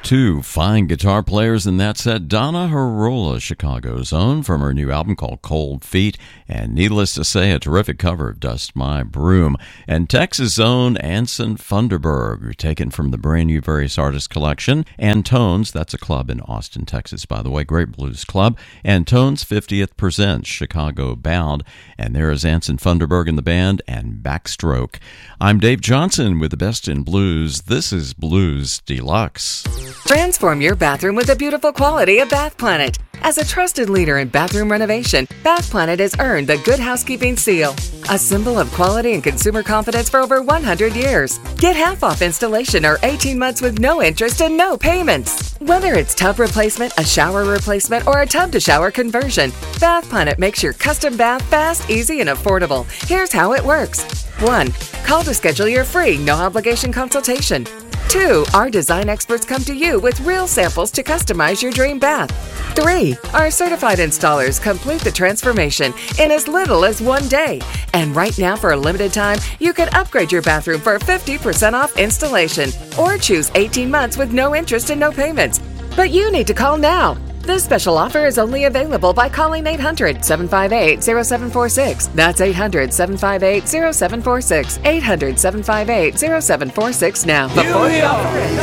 Two fine guitar players in that set. Donna Harola, Chicago's own, from her new album called Cold Feet, and needless to say, a terrific cover of Dust My Broom. And Texas' own Anson Funderburg, taken from the brand new Various Artists collection. Antones, that's a club in Austin, Texas, by the way, great blues club. Antones 50th Presents, Chicago Bound. And there is Anson Funderburg in the band and Backstroke. I'm Dave Johnson with the best in blues. This is Blues Deluxe. Transform your bathroom with the beautiful quality of Bath Planet. As a trusted leader in bathroom renovation, Bath Planet has earned the Good Housekeeping Seal, a symbol of quality and consumer confidence for over 100 years. Get half off installation or 18 months with no interest and no payments. Whether it's tub replacement, a shower replacement, or a tub-to-shower conversion, Bath Planet makes your custom bath fast, easy, and affordable. Here's how it works. 1. Call to schedule your free, no-obligation consultation. 2. Our design experts come to you with real samples to customize your dream bath. 3. Our certified installers complete the transformation in as little as 1 day. And right now, for a limited time, you can upgrade your bathroom for 50% off installation or choose 18 months with no interest and no payments. But you need to call now. This special offer is only available by calling 800-758-0746. That's 800-758-0746. 800-758-0746 now. Before the offer ends.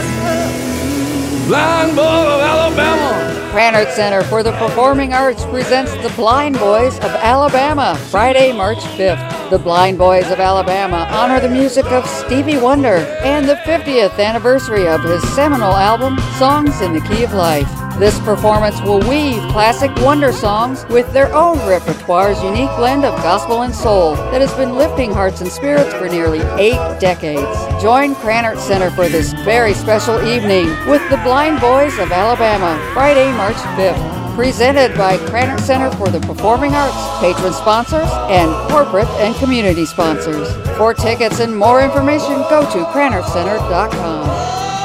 Blind Boy of Alabama. Krannert Center for the Performing Arts presents the Blind Boys of Alabama, Friday, March 5th. The Blind Boys of Alabama honor the music of Stevie Wonder and the 50th anniversary of his seminal album, Songs in the Key of Life. This performance will weave classic Wonder songs with their own repertoire's unique blend of gospel and soul that has been lifting hearts and spirits for nearly 8 decades. Join Krannert Center for this very special evening with the Blind Boys of Alabama, Friday, March 5th. Presented by Krannert Center for the Performing Arts, patron sponsors, and corporate and community sponsors. For tickets and more information, go to KrannertCenter.com.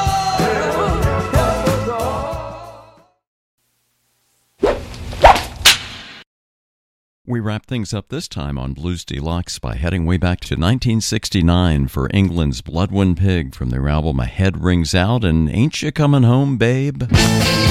We wrap things up this time on Blues Deluxe by heading way back to 1969 for England's Bloodwind Pig from their album A Head Rings Out and Ain't Ya Comin' Home, Babe?